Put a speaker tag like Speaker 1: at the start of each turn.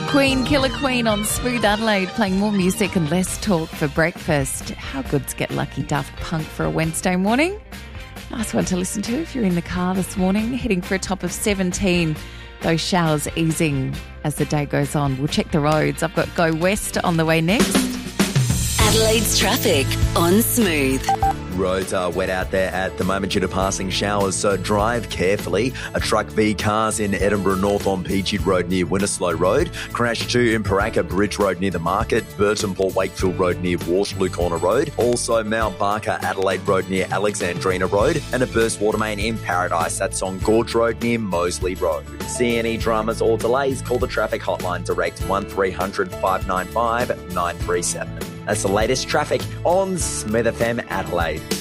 Speaker 1: Queen, Killer Queen on Smooth Adelaide, playing more music and less talk for breakfast. How good's Get Lucky Daft Punk for a Wednesday morning? Nice one to listen to if you're in the car this morning, heading for a top of 17. Those showers easing as the day goes on. We'll check the roads. I've got Go West on the way next.
Speaker 2: Adelaide's traffic on Smooth.
Speaker 3: Roads are wet out there at the moment due to passing showers, so drive carefully. A truck v cars in Edinburgh North on Peachey Road near Winterslow Road. Crash 2 in Paraka Bridge Road near the market. Burton Port Wakefield Road near Waterloo Corner Road. Also Mount Barker Adelaide Road near Alexandrina Road. And a burst water main in Paradise. That's on Gorge Road near Moseley Road. See any dramas or delays, call the traffic hotline direct 1300 595 937. That's the latest traffic on Smith FM Adelaide.